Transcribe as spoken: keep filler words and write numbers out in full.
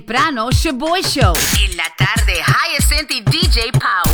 temprano, Shaboy Show. En la tarde, Hyacinth y D J Power.